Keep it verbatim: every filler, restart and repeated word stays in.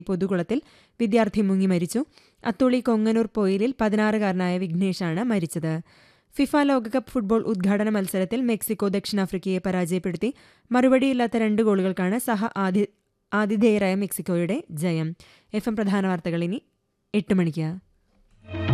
പൊതുകുളത്തിൽ വിദ്യാർത്ഥി മുങ്ങി മരിച്ചു. അത്തോളി കൊങ്ങനൂർ പൊയിലിൽ പതിനാറുകാരനായ വിഘ്നേഷാണ് മരിച്ചത്. ഫിഫ ലോകകപ്പ് ഫുട്ബോൾ ഉദ്ഘാടന മത്സരത്തിൽ മെക്സിക്കോ ദക്ഷിണാഫ്രിക്കയെ പരാജയപ്പെടുത്തി മറുപടിയില്ലാത്ത രണ്ട് ഗോളുകൾക്കാണ് സഹ ആതി ആതിഥേയരായ മെക്സിക്കോയുടെ ജയം. എഫ് എം പ്രധാന വാർത്തകൾ ഇനി എട്ട് മണിക്ക്.